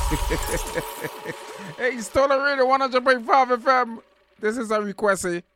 Hey, Stolen Radio 100.5 FM. This is a request.